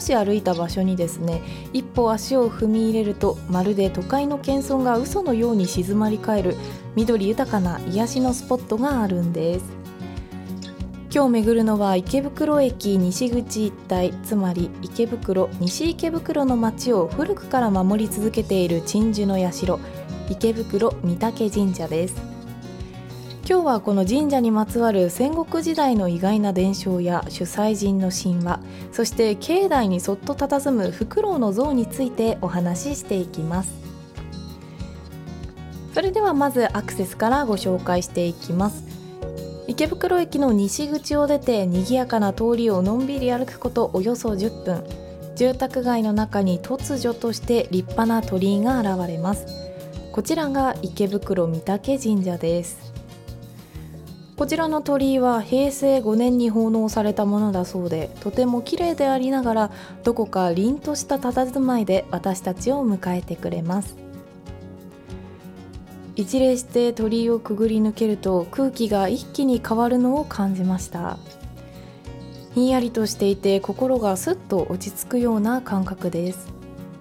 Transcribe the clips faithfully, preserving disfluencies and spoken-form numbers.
し歩いた場所にですね、一歩足を踏み入れるとまるで都会の喧騒が嘘のように静まり返る緑豊かな癒しのスポットがあるんです。今日巡るのは池袋駅西口一帯、つまり池袋西池袋の街を古くから守り続けている鎮守の社、池袋御嶽神社です。今日はこの神社にまつわる戦国時代の意外な伝承や主催人の神話、そして境内にそっと佇むフクロウの像についてお話ししていきます。それではまずアクセスからご紹介していきます。池袋駅の西口を出て賑やかな通りをのんびり歩くことおよそじゅっぷん、住宅街の中に突如として立派な鳥居が現れます。こちらが池袋御嶽神社です。こちらの鳥居はへいせいごねんに奉納されたものだそうで、とても綺麗でありながらどこか凛とした佇まいで私たちを迎えてくれます。一礼して鳥居をくぐり抜けると空気が一気に変わるのを感じました。ひんやりとしていて心がすっと落ち着くような感覚です。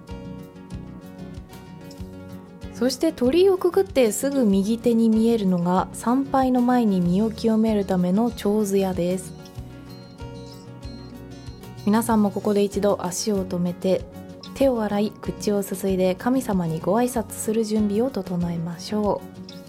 そして鳥居をくぐってすぐ右手に見えるのが参拝の前に身を清めるための手水屋です。皆さんもここで一度足を止めて手を洗い口をすすいで神様にご挨拶する準備を整えましょ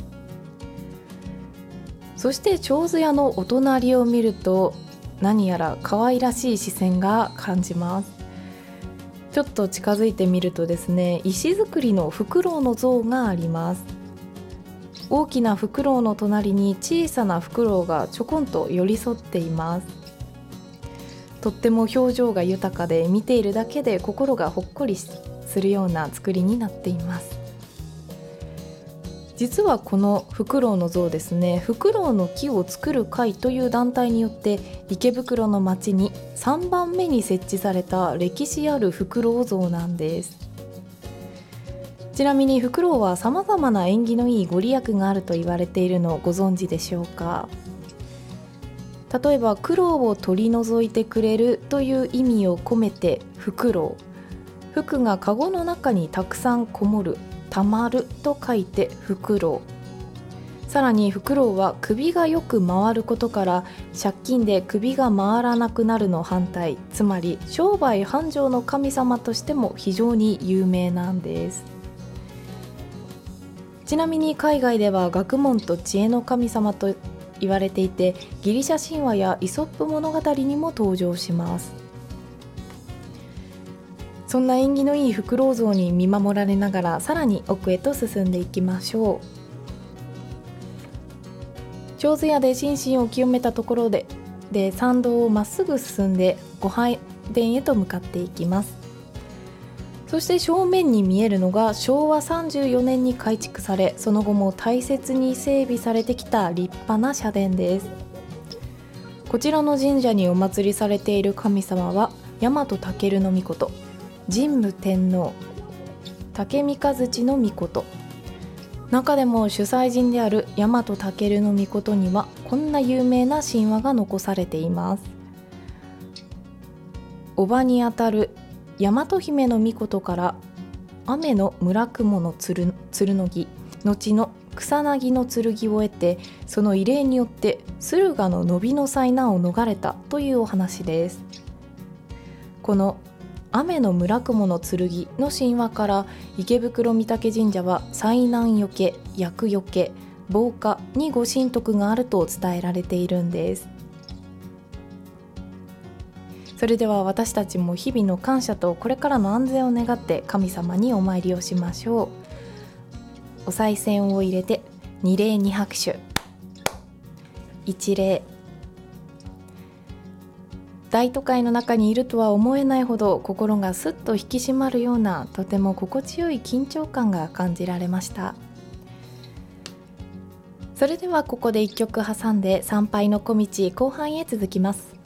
う。そして手水屋のお隣を見ると何やら可愛らしい視線が感じます。ちょっと近づいてみるとですね、石造りのフクロウの像があります。大きなフクロウの隣に小さなフクロウがちょこんと寄り添っています。とっても表情が豊かで見ているだけで心がほっこりするような作りになっています。実はこのフクロウの像ですね、フクロウの木を作る会という団体によって池袋の街にさんばんめに設置された歴史あるフクロウ像なんです。ちなみにフクロウはさまざまな縁起のいいご利益があると言われているのをご存知でしょうか。例えば苦労を取り除いてくれるという意味を込めてフクロウ、服がカゴの中にたくさんこもる、たまると書いてフクロウ。さらにフクロウは首がよく回ることから借金で首が回らなくなるの反対、つまり商売繁盛の神様としても非常に有名なんです。ちなみに海外では学問と知恵の神様と言われていて、ギリシャ神話やイソップ物語にも登場します。そんな縁起のいいフクロウ像に見守られながらさらに奥へと進んでいきましょう。手水屋で心身を清めたところでで参道をまっすぐ進んで御拝殿へと向かっていきます。そして正面に見えるのがしょうわさんじゅうよねんに改築され、その後も大切に整備されてきた立派な社殿です。こちらの神社にお祭りされている神様は大和尊命、神武天皇、竹三日月の命。中でも主催人である大和尊命にはこんな有名な神話が残されています。叔母にあたる大和姫の命から雨の村雲のつるの木、後の草薙の剣を得て、その異例によって駿河の伸びの災難を逃れたというお話です。この雨の村雲の剣の神話から池袋御嶽神社は災難よけ、厄よけ、防火にご神徳があると伝えられているんです。それでは私たちも日々の感謝とこれからの安全を願って神様にお参りをしましょう。お賽銭を入れて二礼二拍手、一礼。大都会の中にいるとは思えないほど心がすっと引き締まるような、とても心地よい緊張感が感じられました。それではここで一曲挟んで参拝の小道後半へ続きます。